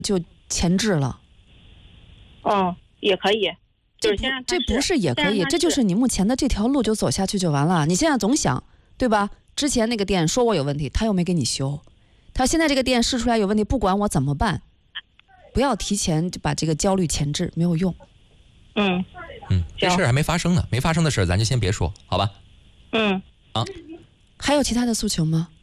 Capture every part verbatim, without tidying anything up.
就前置了。 哦，也可以。就是先让这不是也可以，这就是你目前的这条路就走下去就完了。你现在总想，对吧？之前那个店说我有问题，他又没给你修，他现在这个店试出来有问题，不管我怎么办，不要提前就把这个焦虑前置，没有用。 嗯嗯，这事儿还没发生呢，没发生的事儿咱就先别说，好吧？ 嗯啊， 还有其他的诉求吗？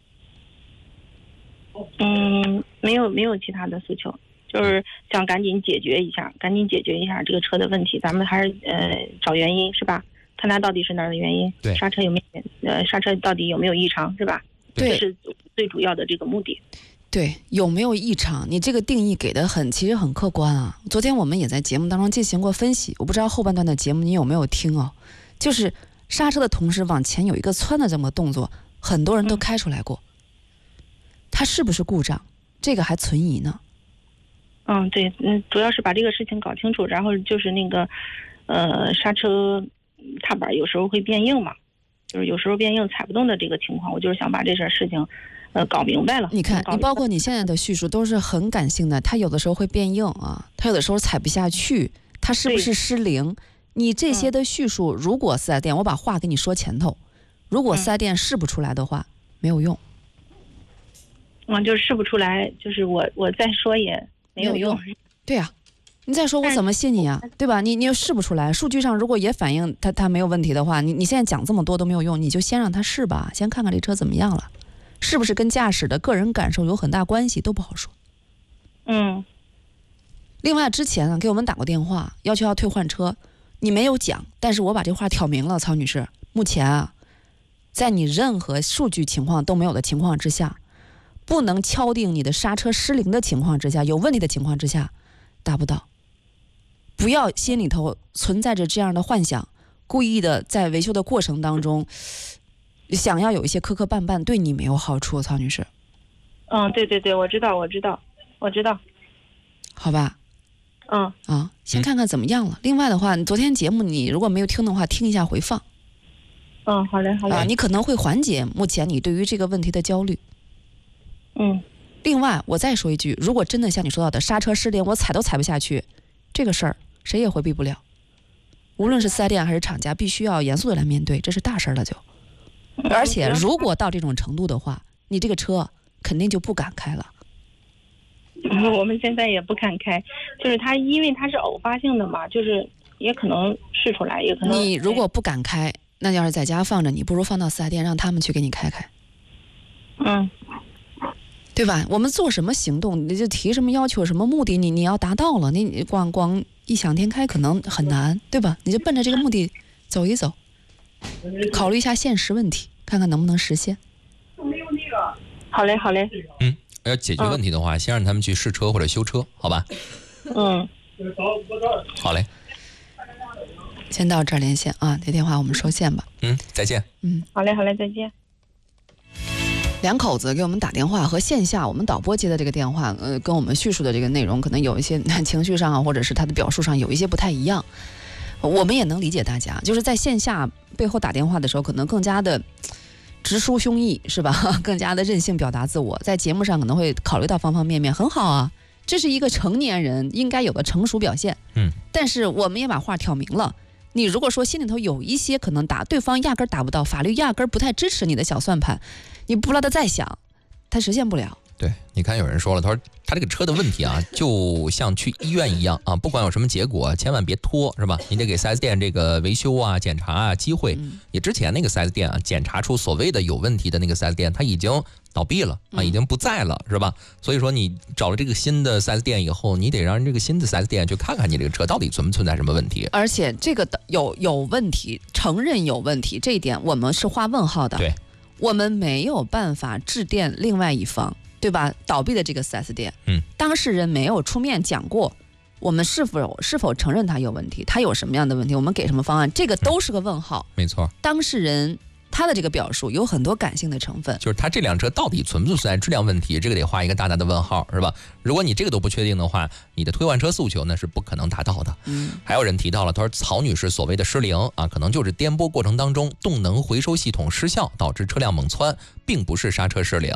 嗯，没有没有其他的诉求。就是想赶紧解决一下，赶紧解决一下这个车的问题。咱们还是呃找原因是吧？看它到底是哪儿的原因。 对， 刹车有没有呃刹车到底有没有异常是吧？ 对， 这是最主要的这个目的。 对，有没有异常？你这个定义给的很，其实很客观啊。昨天我们也在节目当中进行过分析，我不知道后半段的节目你有没有听哦？就是刹车的同时往前有一个窜的这么动作，很多人都开出来过。嗯、它是不是故障？这个还存疑呢。 嗯，对，嗯，主要是把这个事情搞清楚，然后就是那个，呃，刹车踏板有时候会变硬嘛，就是有时候变硬踩不动的这个情况，我就是想把这事事情，呃，搞明白了。 你看，你包括你现在的叙述都是很感性的，它有的时候会变硬啊，它有的时候踩不下去，它是不是失灵？你这些的叙述，如果四 S 店，我把话给你说前头，如果四 S 店试不出来的话，没有用。 嗯，就是试不出来，就是我我再说也。没有用， 对呀、啊，你再说我怎么信你啊？对吧？你你又试不出来，数据上如果也反映它它没有问题的话，你你现在讲这么多都没有用，你就先让他试吧，先看看这车怎么样了，是不是跟驾驶的个人感受有很大关系，都不好说。 嗯。 另外之前啊给我们打过电话，要求要退换车，你没有讲，但是我把这话挑明了，曹女士，目前啊，在你任何数据情况都没有的情况之下。不能敲定你的刹车失灵的情况之下，有问题的情况之下，达不到。不要心里头存在着这样的幻想，故意的在维修的过程当中，想要有一些磕磕绊绊，对你没有好处，曹女士。 嗯，对对对，我知道，我知道，我知道。 好吧。 嗯。 啊，先看看怎么样了。嗯、另外的话，昨天节目你如果没有听的话，听一下回放。 嗯，好嘞，好嘞。 啊，你可能会缓解目前你对于这个问题的焦虑。 嗯， 另外我再说一句，如果真的像你说到的刹车失灵，我踩都踩不下去，这个事儿谁也回避不了，无论是四 S 店还是厂家，必须要严肃的来面对，这是大事了就。而且如果到这种程度的话，你这个车肯定就不敢开了。 嗯，我们现在也不敢开，就是它因为它是偶发性的嘛，就是也可能试出来，也可能。 你如果不敢开，那要是在家放着，你不如放到四 S 店让他们去给你开开。 嗯。 对吧？我们做什么行动，你就提什么要求、什么目的，你你要达到了，你你光光异想天开可能很难，对吧？你就奔着这个目的走一走，考虑一下现实问题，看看能不能实现。 好嘞，好嘞。 嗯，要解决问题的话，嗯、先让他们去试车或者修车，好吧？ 嗯。 好嘞。 先到这儿连线啊，这电话我们收线吧。 嗯，再见。 嗯， 好嘞，好嘞，再见。 两口子给我们打电话和线下我们导播接的这个电话，呃，跟我们叙述的这个内容可能有一些情绪上啊，或者是他的表述上有一些不太一样。我们也能理解大家，就是在线下背后打电话的时候，可能更加的直抒胸臆，是吧？更加的任性表达自我，在节目上可能会考虑到方方面面，很好啊，这是一个成年人应该有的成熟表现。 嗯， 但是我们也把话挑明了。你如果说心里头有一些可能打对方压根打不到，法律压根不太支持你的小算盘，你不拉的再想，它实现不了。 对，你看有人说了，他说他这个车的问题啊，就像去医院一样啊，不管有什么结果，千万别拖，是吧？你得给 四 S 店这个维修啊、检查啊机会。你之前那个 四 S 店啊，检查出所谓的有问题的那个 四 S 店，它已经倒闭了啊，已经不在了，是吧？所以说你找了这个新的 四 S 店以后，你得让这个新的 四 S 店去看看你这个车到底存不存在什么问题。 而且这个有有问题，承认有问题，这一点我们是画问号的。 对， 我们没有办法致电另外一方。对吧？倒闭的这个 四 S 店， 嗯， 当事人没有出面讲过，我们是否是否承认他有问题，他有什么样的问题，我们给什么方案，这个都是个问号。 嗯、没错， 当事人他的这个表述有很多感性的成分， 就是他这辆车到底存不存在质量问题，这个得画一个大大的问号，是吧？如果你这个都不确定的话，你的退换车诉求那是不可能达到的。 嗯， 还有人提到了，他说曹女士所谓的失灵啊，可能就是颠簸过程当中动能回收系统失效导致车辆猛窜，并不是刹车失灵。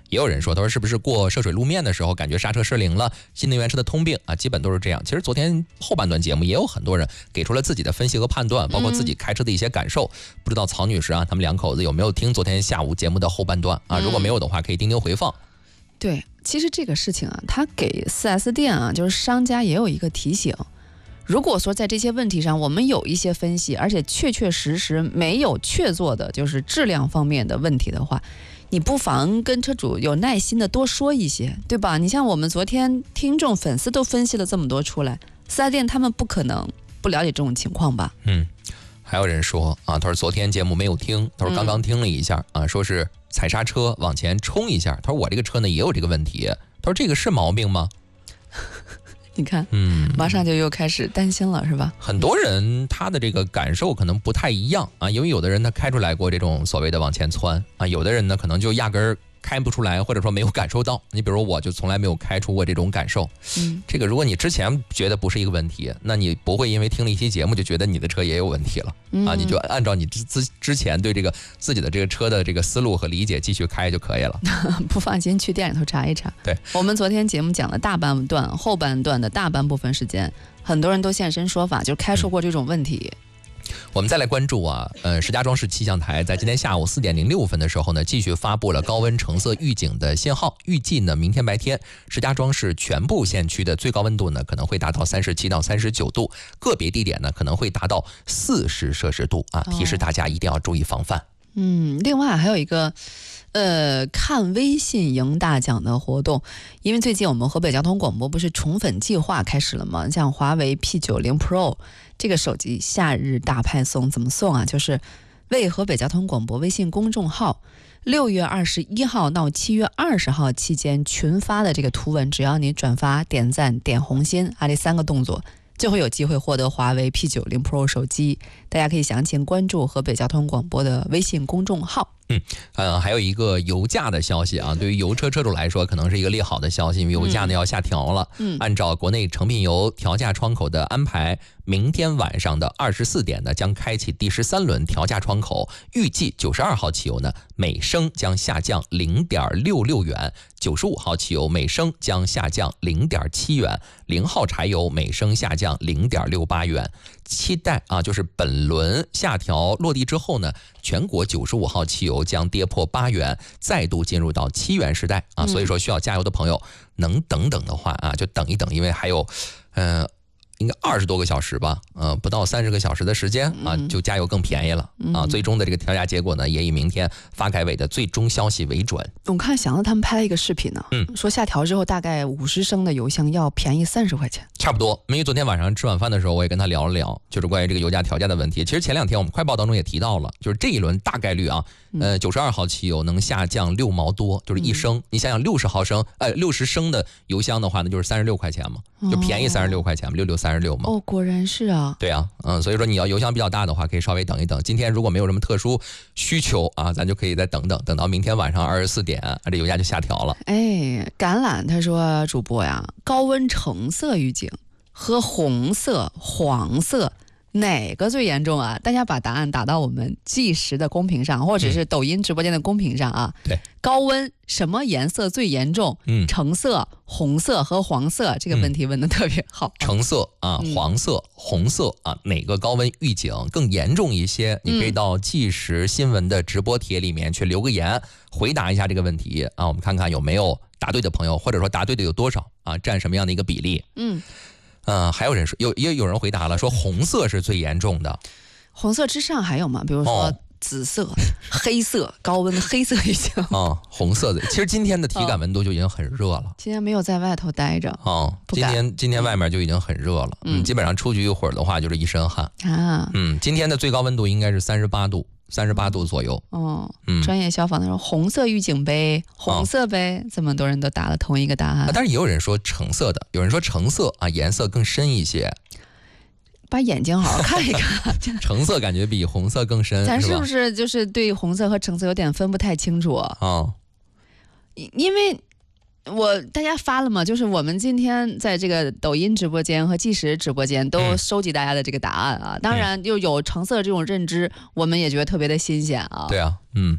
也有人说，他说是不是过涉水路面的时候感觉刹车失灵了？新能源车的通病啊，基本都是这样。其实昨天后半段节目也有很多人给出了自己的分析和判断，包括自己开车的一些感受。嗯、不知道曹女士啊，他们两口子有没有听昨天下午节目的后半段啊？如果没有的话，可以钉钉回放。 对，其实这个事情啊，他给 四 S 店啊，就是商家也有一个提醒。如果说在这些问题上我们有一些分析，而且确确实实没有确做的就是质量方面的问题的话，你不妨跟车主有耐心的多说一些，对吧？你像我们昨天听众粉丝都分析了这么多出来，四 S 店他们不可能不了解这种情况吧？ 嗯，还有人说啊，他说昨天节目没有听，他说刚刚听了一下、嗯、啊，说是踩刹车往前冲一下，他说我这个车呢也有这个问题，他说这个是毛病吗？ 你看， 嗯， 马上就又开始担心了，是吧？ 很多人他的这个感受可能不太一样啊，因为有的人他开出来过这种所谓的往前窜啊，有的人呢可能就压根儿开不出来，或者说没有感受到。你比如我就从来没有开出过这种感受。嗯，这个如果你之前觉得不是一个问题，那你不会因为听了一期节目就觉得你的车也有问题了、嗯、啊，你就按照你之之前对这个自己的这个车的这个思路和理解继续开就可以了。 不放心去店里头查一查。 对， 我们昨天节目讲了大半段，后半段的大半部分时间，很多人都现身说法，就开出过这种问题。嗯， 我们再来关注啊，呃，石家庄市气象台在今天下午四点零六分的时候呢，继续发布了高温橙色预警的信号。预计呢，明天白天石家庄市全部县区的最高温度呢，可能会达到三十七到三十九度，个别地点呢可能会达到四十摄氏度啊，提示大家一定要注意防范。 嗯，另外还有一个，呃，看微信赢大奖的活动，因为最近我们河北交通广播不是宠粉计划开始了吗？像华为 P 九十 Pro 这个手机夏日大派送，怎么送啊？就是为河北交通广播微信公众号六月二十一号到七月二十号期间群发的这个图文，只要你转发、点赞、点红心啊，这三个动作，就会有机会获得华为 P 九十 Pro 手机。大家可以详情关注河北交通广播的微信公众号。 嗯，呃，还有一个油价的消息啊，对于油车车主来说，可能是一个利好的消息，因为油价呢要下调了。嗯，按照国内成品油调价窗口的安排，明天晚上的二十四点呢，将开启第十三轮调价窗口。预计九十二号汽油呢，每升将下降零点六六元；九十五号汽油每升将下降零点七元；零号柴油每升下降零点六八元。期待啊，就是本轮下调落地之后呢，全国九十五号汽油将跌破八元，再度进入到七元时代啊。所以说，需要加油的朋友能等等的话啊，就等一等，因为还有，嗯、呃。应该二十多个小时吧，呃，不到三十个小时的时间啊，就加油更便宜了啊。最终的这个调价结果呢，也以明天发改委的最终消息为准。 我看祥子他们拍了一个视频呢，嗯，说下调之后大概五十升的油箱要便宜三十块钱， 差不多。因为昨天晚上吃晚饭的时候，我也跟他聊了聊，就是关于这个油价调价的问题。其实前两天我们快报当中也提到了，就是这一轮大概率啊，呃，九十二号汽油能下降六毛多，就是一升。嗯、你想想六十毫升，呃，六十升的油箱的话呢，就是三十六块钱嘛，就便宜三十六块钱嘛，六六三十六嘛。 哦，果然是啊。 对啊，嗯，所以说你要油箱比较大的话，可以稍微等一等。今天如果没有什么特殊需求啊，咱就可以再等等，等到明天晚上二十四点，啊，这油价就下调了。 哎，橄榄他说主播呀，高温橙色预警和红色、黄色哪个最严重啊？大家把答案打到我们即时的公屏上，或者是抖音直播间的公屏上啊。 对， 高温什么颜色最严重？嗯，橙色、红色和黄色，这个问题问得特别好。 橙色啊，黄色、嗯、红色啊，哪个高温预警更严重一些？你可以到即时新闻的直播帖里面去留个言，回答一下这个问题啊，我们看看有没有答对的朋友，或者说答对的有多少啊，占什么样的一个比例？嗯。嗯、呃，还有人说，有也有人回答了，说红色是最严重的。 红色之上还有吗？比如说紫色、哦、黑色，高温黑色预警。 哦，红色的。其实今天的体感温度就已经很热了。 今天没有在外头待着。 哦，今天今天外面就已经很热了。嗯，基本上出去一会儿的话就是一身汗。啊。嗯，今天的最高温度应该是三十八度。三十八度左右。 哦，嗯，专业消防的说红色预警呗，红色呗，哦、这么多人都打了同一个答案。 啊、但是也有人说橙色的，有人说橙色啊，颜色更深一些。 把眼睛好好看一看。 橙色感觉比红色更深， 咱是不是就是对红色和橙色有点分不太清楚啊？哦，因为。我大家发了嘛，就是我们今天在这个抖音直播间和即时直播间都收集大家的这个答案啊，嗯、当然又有橙色这种认知，我们也觉得特别的新鲜啊。 对啊，嗯。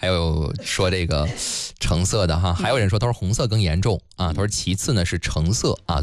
还有说这个橙色的哈，还有人说他说红色更严重啊，他说其次呢是橙色啊。